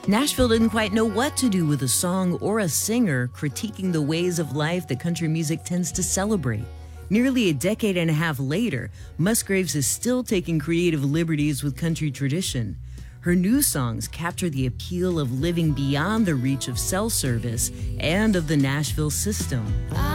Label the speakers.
Speaker 1: Nashville didn't quite know what to do with a song or a singer critiquing the ways of life that country music tends to celebrate. Nearly a decade and a half later, Musgraves is still taking creative liberties with country tradition. Her new songs capture the appeal of living beyond the reach of cell service and of the Nashville system.